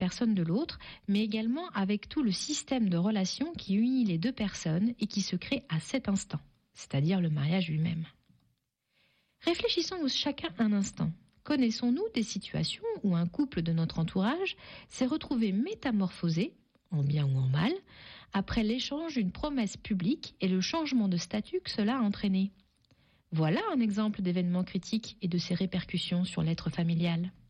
personne de l'autre, mais également avec tout le système de relations qui unit les deux personnes et qui se crée à cet instant, c'est-à-dire le mariage lui-même. Réfléchissons chacun un instant. Connaissons-nous des situations où un couple de notre entourage s'est retrouvé métamorphosé, en bien ou en mal, après l'échange d'une promesse publique et le changement de statut que cela a entraîné? Voilà un exemple d'événement critique et de ses répercussions sur l'être familial.